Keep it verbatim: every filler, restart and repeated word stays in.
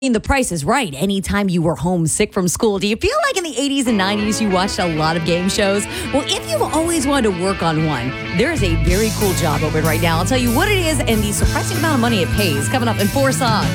The Price is Right anytime you were homesick from school. Do you feel like in the eighties and nineties you watched a lot of game shows? Well, if you've always wanted to work on one, there is a very cool job open right now. I'll tell you what it is and the surprising amount of money it pays coming up in four songs.